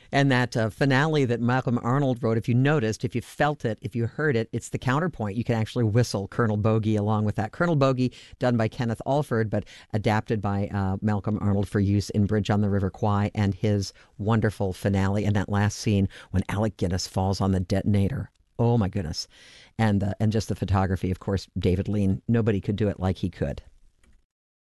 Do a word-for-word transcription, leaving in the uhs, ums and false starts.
And that uh, finale that Malcolm Arnold wrote, if you noticed, if you felt it, if you heard it, it's the counterpoint. You can actually whistle Colonel Bogey along with that. Colonel Bogey, done by Kenneth Alford, but adapted by uh, Malcolm Arnold for use in Bridge on the River Kwai, and his wonderful finale and that last scene when Alec Guinness falls on the detonator. Oh, my goodness. And, uh, and just the photography, of course, David Lean. Nobody could do it like he could.